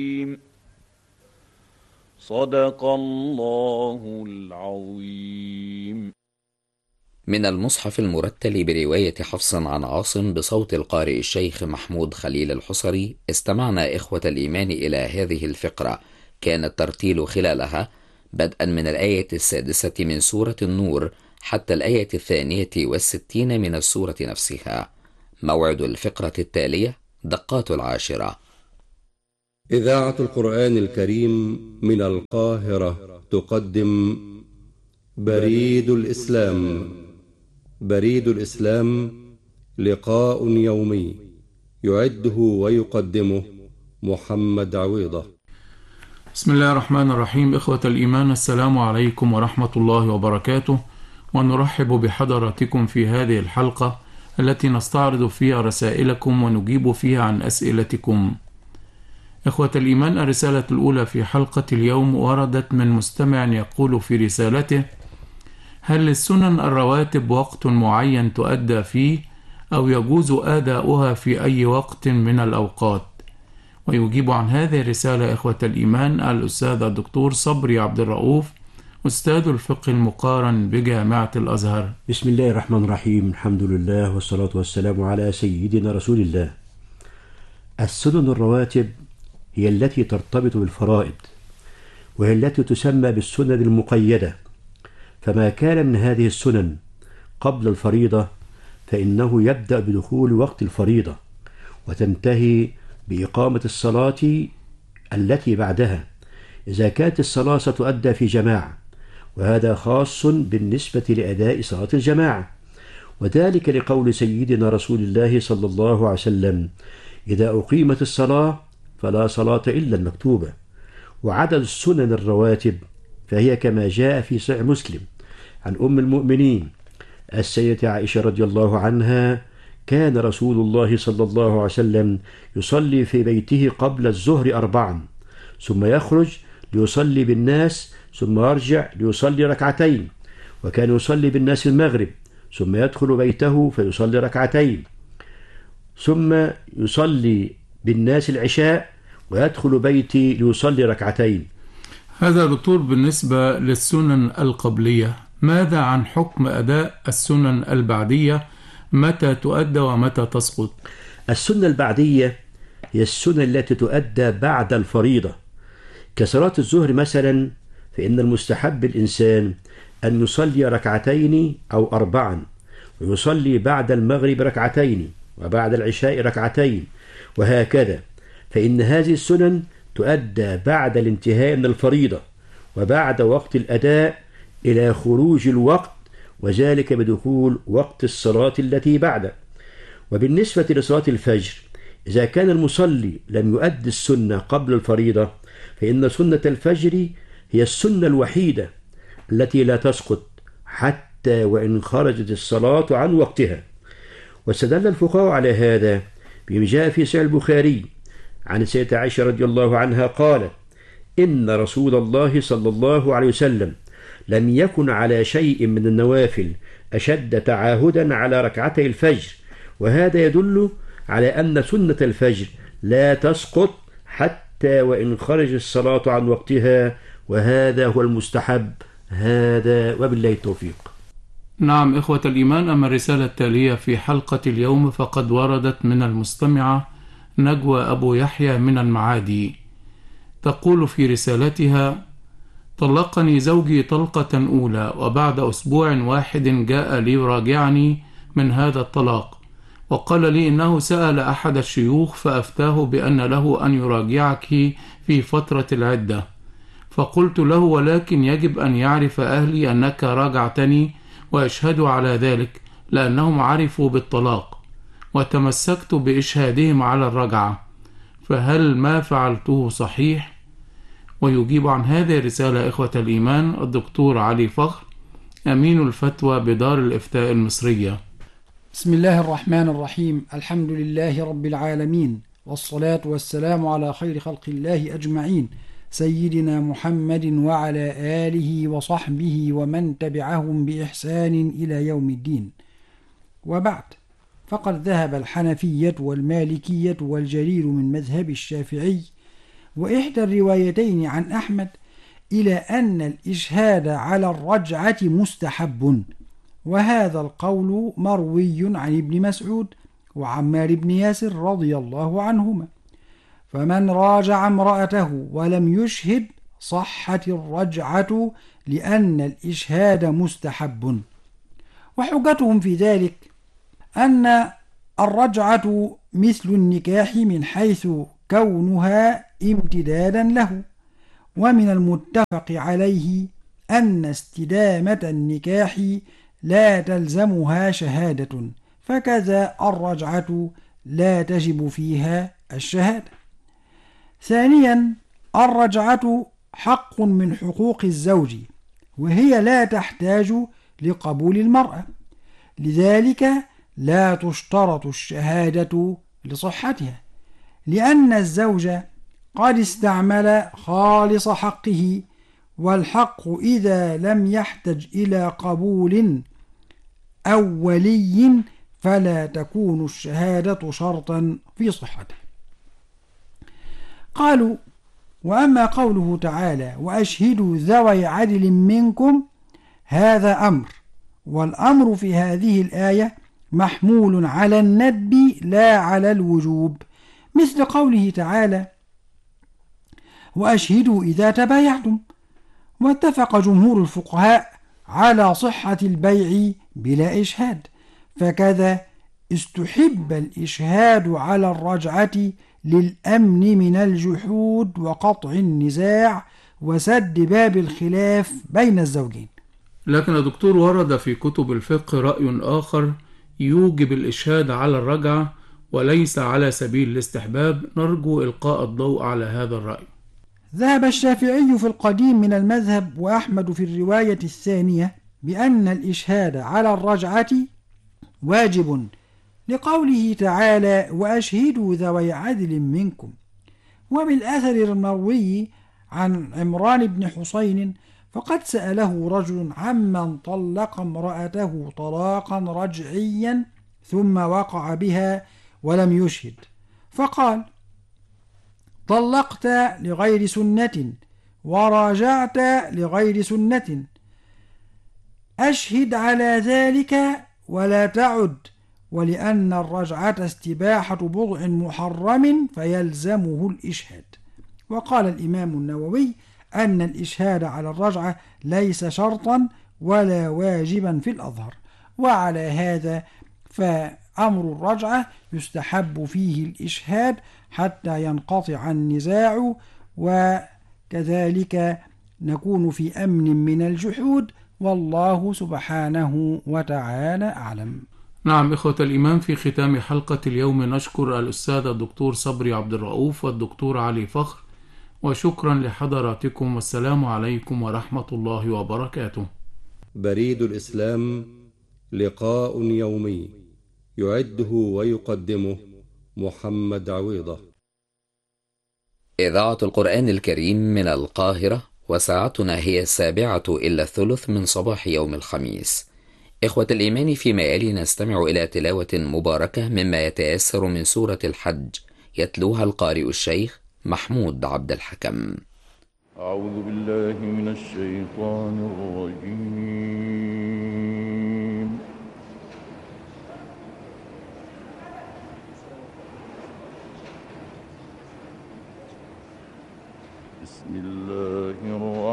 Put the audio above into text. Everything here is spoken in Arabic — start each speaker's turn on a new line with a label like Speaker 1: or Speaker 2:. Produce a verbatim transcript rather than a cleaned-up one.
Speaker 1: صدق الله العظيم.
Speaker 2: من المصحف المرتل برواية حفص عن عاصم بصوت القارئ الشيخ محمود خليل الحصري، استمعنا إخوة الإيمان إلى هذه الفقرة. كان الترتيل خلالها بدءا من الآية السادسة من سورة النور حتى الآية الثانية والستين من السورة نفسها. موعد الفقرة التالية دقات العاشرة.
Speaker 3: إذاعة القرآن الكريم من القاهرة تقدم بريد الإسلام. بريد الإسلام لقاء يومي يعده ويقدمه محمد عويضة.
Speaker 4: بسم الله الرحمن الرحيم. إخوة الإيمان، السلام عليكم ورحمة الله وبركاته، ونرحب بحضراتكم في هذه الحلقة التي نستعرض فيها رسائلكم ونجيب فيها عن أسئلتكم. إخوة الإيمان، الرسالة الأولى في حلقة اليوم وردت من مستمع يقول في رسالته: هل للسنن الرواتب وقت معين تؤدى فيه أو يجوز أداؤها في أي وقت من الأوقات؟ ويجيب عن هذه الرسالة إخوة الإيمان الأستاذ الدكتور صبري عبد الرؤوف، أستاذ الفقه المقارن بجامعة الأزهر.
Speaker 5: بسم الله الرحمن الرحيم. الحمد لله والصلاة والسلام على سيدنا رسول الله. السنن الرواتب هي التي ترتبط بالفرائض، وهي التي تسمى بالسنن المقيدة. فما كان من هذه السنن قبل الفريضة فإنه يبدأ بدخول وقت الفريضة وتنتهي بإقامة الصلاة التي بعدها إذا كانت الصلاة ستؤدى في جماعة، وهذا خاص بالنسبة لأداء صلاة الجماعة، وذلك لقول سيدنا رسول الله صلى الله عليه وسلم: إذا أقيمت الصلاة فلا صلاة إلا المكتوبة. وعدد السنن الرواتب فهي كما جاء في صحيح مسلم عن أم المؤمنين السيدة عائشة رضي الله عنها: كان رسول الله صلى الله عليه وسلم يصلي في بيته قبل الظهر أربعا، ثم يخرج ليصلي بالناس، ثم يرجع ليصلي ركعتين، وكان يصلي بالناس المغرب، ثم يدخل بيته فيصلي ركعتين، ثم يصلي بالناس العشاء ويدخل بيتي ليصلي ركعتين.
Speaker 4: هذا دكتور بالنسبة للسنن القبلية. ماذا عن حكم أداء السنن البعدية؟ متى تؤدى ومتى تسقط؟
Speaker 5: السنة البعدية هي السنة التي تؤدى بعد الفريضة، كصلاة الظهر مثلا، فإن المستحب الإنسان أن يصلي ركعتين أو أربعا، ويصلي بعد المغرب ركعتين، وبعد العشاء ركعتين، وهكذا. فإن هذه السنن تؤدى بعد الانتهاء من الفريضة وبعد وقت الأداء إلى خروج الوقت، وذلك بدخول وقت الصلاة التي بعده. وبالنسبة لصلاة الفجر، إذا كان المصلي لم يؤدي السنة قبل الفريضة فإن سنة الفجر هي السنة الوحيدة التي لا تسقط حتى وإن خرجت الصلاة عن وقتها. واستدل الفقهاء على هذا بما جاء في صحيح البخاري عن السيدة عائشة رضي الله عنها قالت: إن رسول الله صلى الله عليه وسلم لم يكن على شيء من النوافل أشد تعاهدا على ركعتي الفجر، وهذا يدل على أن سنة الفجر لا تسقط حتى وإن خرج الصلاة عن وقتها، وهذا هو المستحب. هذا وبالله التوفيق.
Speaker 4: نعم إخوة الإيمان، أما الرسالة التالية في حلقة اليوم فقد وردت من المستمعة نجوى أبو يحيى من المعادي. تقول في رسالتها: طلقني زوجي طلقة أولى، وبعد أسبوع واحد جاء لي يراجعني من هذا الطلاق، وقال لي إنه سأل أحد الشيوخ فأفتاه بأن له أن يراجعك في فترة العدة، فقلت له: ولكن يجب أن يعرف أهلي أنك راجعتني وأشهدوا على ذلك، لأنهم عرفوا بالطلاق، وتمسكت بإشهادهم على الرجعة، فهل ما فعلته صحيح؟ ويجيب عن هذه الرسالة إخوة الإيمان الدكتور علي فخر، أمين الفتوى بدار الإفتاء المصرية.
Speaker 6: بسم الله الرحمن الرحيم. الحمد لله رب العالمين، والصلاة والسلام على خير خلق الله أجمعين، سيدنا محمد وعلى آله وصحبه ومن تبعهم بإحسان إلى يوم الدين. وبعد، فقد ذهب الحنفية والمالكية والجليل من مذهب الشافعي وإحدى الروايتين عن أحمد إلى أن الإشهاد على الرجعة مستحب، وهذا القول مروي عن ابن مسعود وعمار بن ياسر رضي الله عنهما. فمن راجع امرأته ولم يشهد صحت الرجعة لأن الإشهاد مستحب. وحجتهم في ذلك أن الرجعة مثل النكاح من حيث كونها امتدادا له، ومن المتفق عليه أن استدامة النكاح لا تلزمها شهادة، فكذا الرجعة لا تجب فيها الشهادة. ثانيا، الرجعة حق من حقوق الزوج، وهي لا تحتاج لقبول المرأة، لذلك لا تشترط الشهادة لصحتها، لأن الزوج قد استعمل خالص حقه، والحق إذا لم يحتج إلى قبول أو ولي فلا تكون الشهادة شرطا في صحته. قالوا: وأما قوله تعالى وأشهدوا ذوي عدل منكم، هذا أمر، والأمر في هذه الآية محمول على الندب لا على الوجوب، مثل قوله تعالى وأشهدوا إذا تبايعتم. واتفق جمهور الفقهاء على صحة البيع بلا إشهاد، فكذا استحب الإشهاد على الرجعة للأمن من الجحود وقطع النزاع وسد باب الخلاف بين الزوجين.
Speaker 4: لكن يا دكتور، ورد في كتب الفقه رأي آخر يوجب الإشهاد على الرجعة وليس على سبيل الاستحباب، نرجو إلقاء الضوء على هذا الرأي.
Speaker 6: ذهب الشافعي في القديم من المذهب وأحمد في الرواية الثانية بأن الإشهاد على الرجعة واجب، لقوله تعالى وأشهدوا ذوي عدل منكم. وبالأثر المروي عن عمران بن حسين فقد سأله رجل عمن طلق امرأته طلاقا رجعيا ثم وقع بها ولم يشهد، فقال طلقت لغير سنة وراجعت لغير سنة، أشهد على ذلك ولا تعد، ولأن الرجعة استباحة بضع محرم فيلزمه الإشهاد. وقال الإمام النووي أن الإشهاد على الرجعة ليس شرطا ولا واجبا في الأظهر، وعلى هذا فأمر الرجعة يستحب فيه الإشهاد حتى ينقطع النزاع، وكذلك نكون في أمن من الجحود، والله سبحانه وتعالى أعلم.
Speaker 4: نعم إخوة الإيمان، في ختام حلقة اليوم نشكر الأستاذ الدكتور صبري عبد الرؤوف والدكتور علي فخر، وشكرا لحضراتكم، والسلام عليكم ورحمة الله وبركاته.
Speaker 3: بريد الإسلام، لقاء يومي يعده ويقدمه محمد عويضة.
Speaker 2: إذاعة القرآن الكريم من القاهرة، وساعتنا هي السابعة إلا الثلث من صباح يوم الخميس. إخوة الإيمان، فيما يلي نستمع إلى تلاوة مباركة مما يتيسر من سورة الحج، يتلوها القارئ الشيخ محمود عبد الحكم.
Speaker 1: أعوذ بالله من الشيطان الرجيم. بسم الله الرحمن